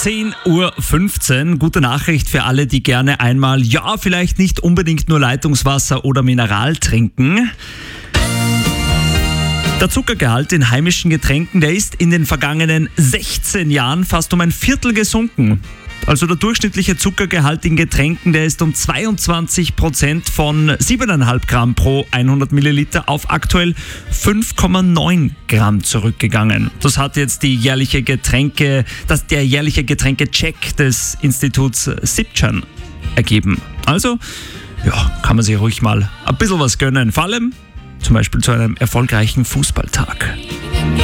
10:15 Uhr. Gute Nachricht für alle, die gerne einmal, vielleicht nicht unbedingt nur Leitungswasser oder Mineral trinken. Der Zuckergehalt in heimischen Getränken, der ist in den vergangenen 16 Jahren fast um ein Viertel gesunken. Also der durchschnittliche Zuckergehalt in Getränken, der ist um 22% von 7,5 Gramm pro 100 Milliliter auf aktuell 5,9 Gramm zurückgegangen. Das hat jetzt der jährliche Getränkecheck des Instituts Sipchan ergeben. Also, kann man sich ruhig mal ein bisschen was gönnen. Vor allem zum Beispiel zu einem erfolgreichen Fußballtag.